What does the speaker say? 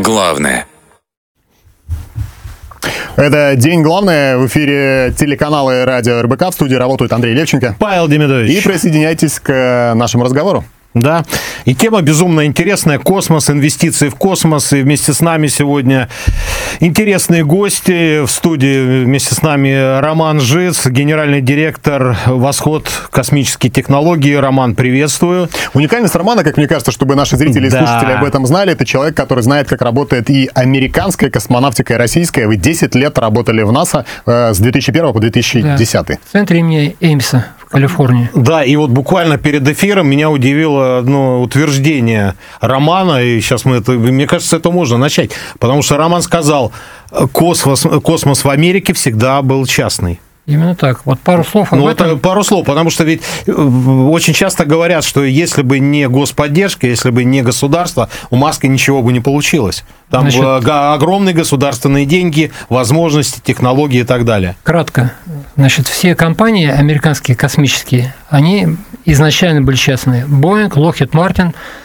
главное. Это «День главное». В эфире телеканала и радио РБК. В студии работают Андрей Левченко, Павел Демидович. И присоединяйтесь к нашему разговору. Да, и тема безумно интересная. Космос, инвестиции в космос. И вместе с нами сегодня интересные гости. В студии вместе с нами Роман Жиц, генеральный директор «Восход космические технологии». Роман, приветствую. Уникальность Романа, как мне кажется, чтобы наши зрители и слушатели об этом знали, это человек, который знает, как работает и американская космонавтика, и российская. Вы 10 лет работали в НАСА с 2001 по 2010. Да, в центре имени Эймса в Калифорнии. Да, и вот буквально перед эфиром меня удивило одно утверждение Романа, и сейчас мне кажется, это можно начать, потому что Роман сказал, космос в Америке всегда был частный. Именно так. Вот пару слов об этом. Это пару слов, потому что ведь очень часто говорят, что если бы не господдержка, если бы не государство, у Маска ничего бы не получилось. Там огромные государственные деньги, возможности, технологии и так далее. Кратко. Значит, все компании американские космические, они изначально были частные. Boeing, Lockheed Martin,